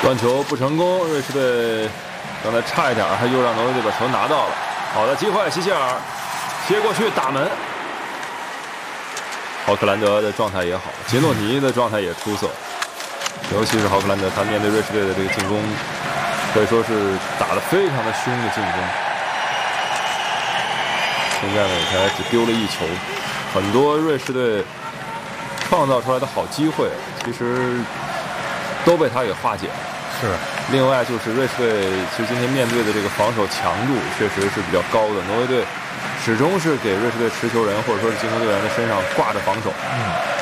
断球不成功，瑞士队刚才差一点又让挪威队把球拿到了。好的机会，希谢尔切过去打门。豪克兰德的状态也好，杰诺尼的状态也出色，尤其是豪克兰德，他面对瑞士队的这个进攻，可以说是打得非常的凶的进攻。现在呢，才只丢了1球，很多瑞士队创造出来的好机会，其实都被他给化解了。 是。 另外就是瑞士队，其实今天面对的这个防守强度确实是比较高的，挪威队始终是给瑞士队持球人或者说是进攻队员的身上挂着防守。